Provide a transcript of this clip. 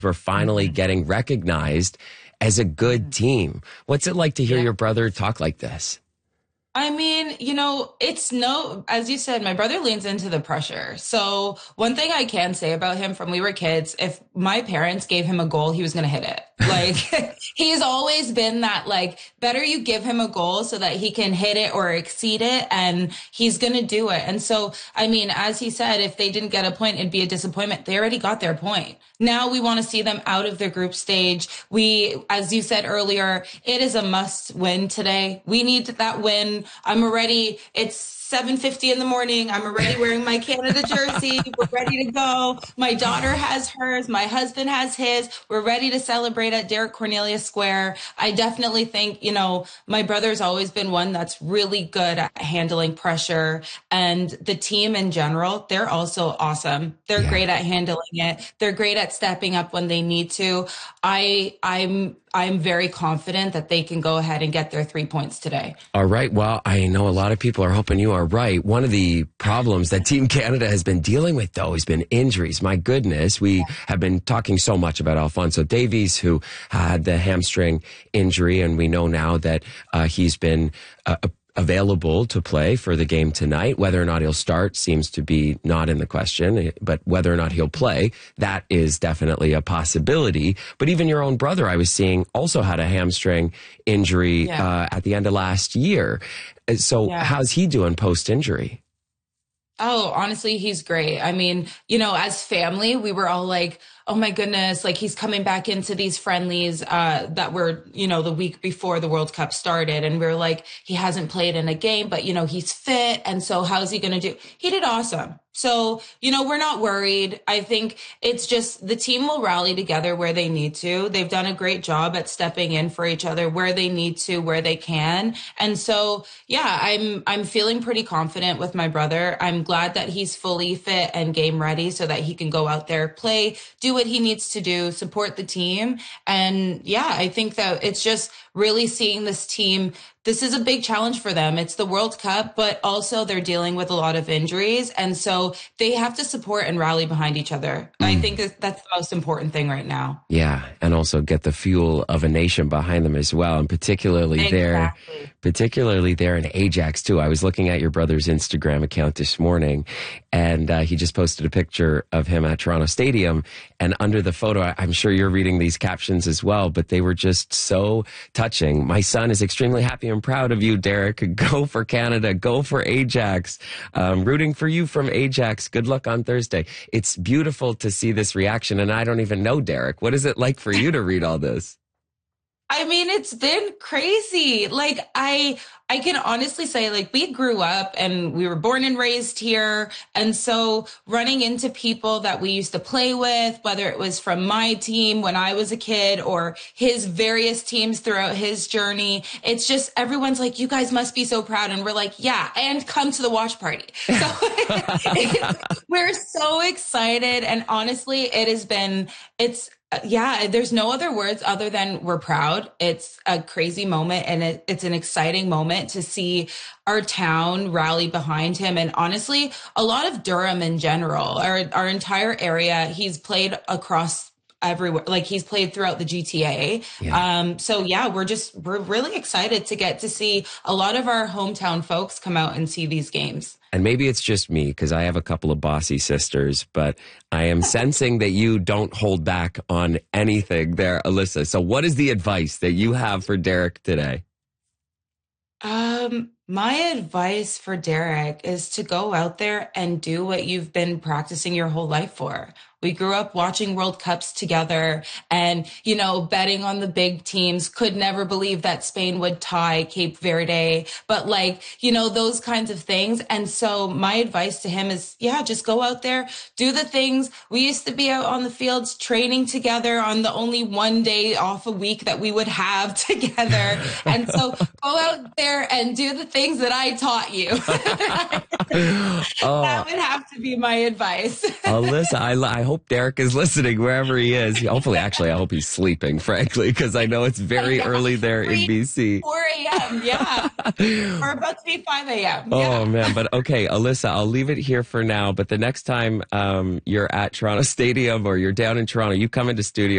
for finally getting recognized as a good team. What's it like to hear your brother talk like this? I mean, as you said, my brother leans into the pressure. So one thing I can say about him from we were kids, if my parents gave him a goal, he was going to hit it. Like he's always been that, like, better you give him a goal so that he can hit it or exceed it, and he's going to do it. And so, I mean, as he said, if they didn't get a point, it'd be a disappointment. They already got their point. Now we want to see them out of their group stage. As you said earlier, it is a must win today. We need that win. I'm already, it's 7:50 in the morning. I'm already wearing my Canada jersey. We're ready to go. My daughter has hers. My husband has his. We're ready to celebrate at Derek Cornelius Square. I definitely think, my brother's always been one that's really good at handling pressure, and the team in general, they're also awesome. They're great at handling it. They're great at stepping up when they need to. I'm very confident that they can go ahead and get their 3 points today. All right. Well, I know a lot of people are hoping you are right. One of the problems that Team Canada has been dealing with, though, has been injuries. My goodness, we have been talking so much about Alfonso Davies, who had the hamstring injury, and we know now that he's been available to play for the game tonight. Whether or not he'll start seems to be not in the question, but whether or not he'll play, that is definitely a possibility. But even your own brother, I was seeing, also had a hamstring injury at the end of last year. So how's he doing post-injury? Oh, honestly, he's great. I mean, as family, we were all like, oh my goodness, like he's coming back into these friendlies that were, the week before the World Cup started. And we were like, he hasn't played in a game, but, he's fit. And so how's he going to do? He did awesome. So, we're not worried. I think it's just the team will rally together where they need to. They've done a great job at stepping in for each other where they need to, where they can. And so, I'm feeling pretty confident with my brother. I'm glad that he's fully fit and game ready so that he can go out there, play, do what he needs to do, support the team. And I think that it's just really seeing this team. This is a big challenge for them. It's the World Cup, but also they're dealing with a lot of injuries. And so they have to support and rally behind each other. I think that's the most important thing right now. Yeah. And also get the fuel of a nation behind them as well. And particularly there in Ajax too. I was looking at your brother's Instagram account this morning, and he just posted a picture of him at Toronto Stadium. And under the photo, I'm sure you're reading these captions as well, but they were just so touching. My son is extremely happy and proud of you, Derek. Go for Canada. Go for Ajax. Rooting for you from Ajax. Good luck on Thursday. It's beautiful to see this reaction. And I don't even know Derek. What is it like for you to read all this? I mean, it's been crazy. Like, I can honestly say, like, we grew up and we were born and raised here. And so running into people that we used to play with, whether it was from my team when I was a kid or his various teams throughout his journey, it's just everyone's like, you guys must be so proud. And we're like, yeah, and come to the watch party. So we're so excited. And honestly, there's no other words other than we're proud. It's a crazy moment, and it's an exciting moment to see our town rally behind him. And honestly, a lot of Durham in general, our entire area, he's played across everywhere. Like, he's played throughout the GTA. We're really excited to get to see a lot of our hometown folks come out and see these games. And maybe it's just me because I have a couple of bossy sisters, but I am sensing that you don't hold back on anything there, Alyssa. So what is the advice that you have for Derek today? My advice for Derek is to go out there and do what you've been practicing your whole life for. We grew up watching World Cups together and, betting on the big teams. Could never believe that Spain would tie Cape Verde, but those kinds of things. And so my advice to him is, just go out there, do the things. We used to be out on the fields training together on the only one day off a week that we would have together. And so go out there and do the things that I taught you. That would have to be my advice. Alyssa, I hope Derek is listening wherever he is. Hopefully, actually, I hope he's sleeping, frankly, because I know it's very early there in BC. 4 a.m., yeah. We're about to be 5 a.m. Oh, man. But okay, Alyssa, I'll leave it here for now. But the next time you're at Toronto Stadium or you're down in Toronto, you come into studio.